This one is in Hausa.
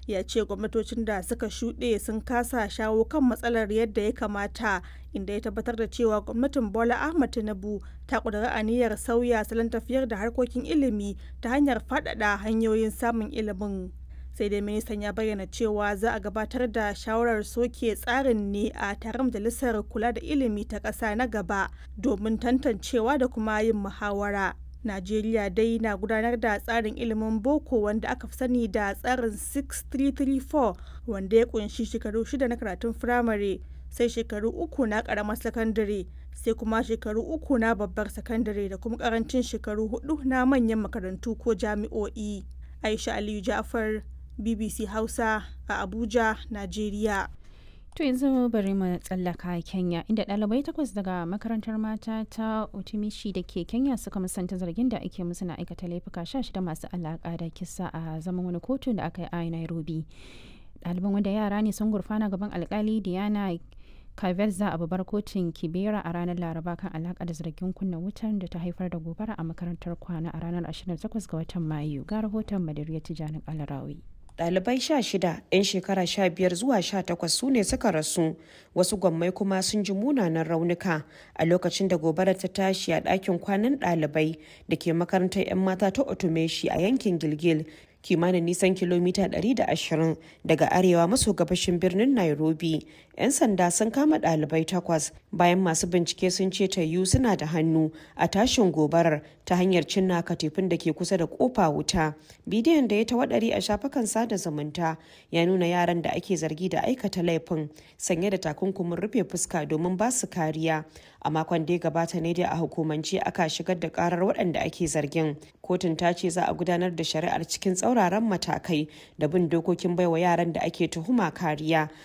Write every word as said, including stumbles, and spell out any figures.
Ya ce gwamnatocin da suka shuɗe sun kasa shawo kan matsalar yadda ya kamata, inda ya tabbatar da cewa gwamnatin Bola Ahmed Tinubu ta ƙudiri aniyar sauya salon tafiyar da harkokin ilimi ta hanyar faɗaɗa hanyoyin samun ilimin. Sai dai ministan ya bayyana cewa za a gabatar da shawarar soke tsarin ne a taron majalisar kula da ilimi ta ƙasa na gaba domin tantancewa da kuma yin muhawara. Najeriya dai na gudanar da tsarin ilimin boko wanda aka fi sani da tsarin six three three four, wanda ya kunshi shekaru shida na karatun firamare, sai shekaru uku na karamar sakandare, sai kuma shekaru uku na babbar sakandare da kuma karancin shekaru hudu na manyan makarantu ko jami'o'i. Aisha Aliyu Ja'far, B B C Hausa a Abuja, Najeriya. To yanzu bari mu tsallaka Kenya, inda ɗalibai takwas daga makarantar mata ta Utimishi da ke Kenya suka musanta zargin da ake musu na aikata laifuka sha shida masu alaƙa da kisa a zaman wani kotu da aka yi a Nairobi. Ɗaliban wanda yara ne sun gurfana gaban alkali Diana Kavelza a babbar kotun Kibera a ranar Laraba kan alaƙa da zargin kunna wutar da ta haifar da gobara a makarantar kwana a ranar ashirin da takwas ga watan Mayu. Ga rahoton Madariya Tijjani Alarawi. Ɗalibai sha shida 'yan shekara sha biyar zuwa sha takwas su ne suka rasu, wasu gwammai kuma sun ji munanan raunuka a lokacin da gobarar ta tashi a ɗakin kwanan ɗalibai da ke makarantar 'yan mata ta Otumeshi a yankin Gilgil, kimanin nisan kilomita ɗari da ashirin daga arewa maso gabashin birnin Nairobi. 'Yan sanda sun kama ɗalibai takwas bayan masu bincike sun ce tayyu suna da hannu a tashin gobarar ta hanyar cinna katifin da ke kusa da kofa wuta. Bidiyon da ya tawaɗari a shafukan sada zumunta ya nuna yaran da ake zargi da aikata laifin sanye da takunkumin rufe fuska domin ba su kariya. A makon da ya gabata ne dai a hukumance aka shigar da karar waɗanda ake zargin. Kotun ta ce za a gudanar da shari'ar cikin tsauraran matakai da bin dokokin baiwa yaran da ake tuhuma kariya